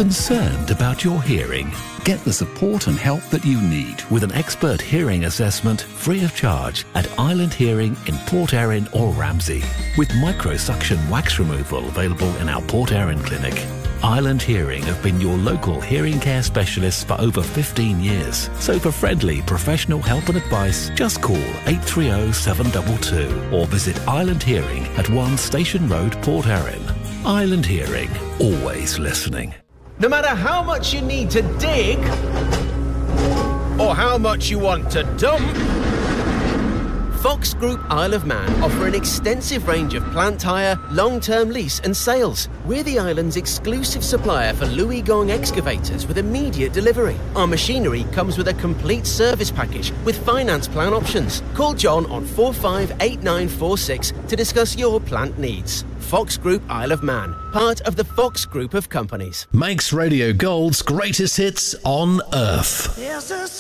Concerned about your hearing? Get the support and help that you need with an expert hearing assessment free of charge at Island Hearing in Port Erin or Ramsey, with microsuction wax removal available in our Port Erin clinic. Island Hearing have been your local hearing care specialists for over 15 years. So for friendly professional help and advice, just call 830 722 or visit Island Hearing at 1 Station Road, Port Erin. Island Hearing, always listening. No matter how much you need to dig or how much you want to dump, Fox Group Isle of Man offer an extensive range of plant hire, long-term lease and sales. We're the island's exclusive supplier for Louis Gong excavators with immediate delivery. Our machinery comes with a complete service package with finance plan options. Call John on 458946 to discuss your plant needs. Fox Group Isle of Man, part of the Fox Group of companies. Makes Radio Gold's greatest hits on Earth.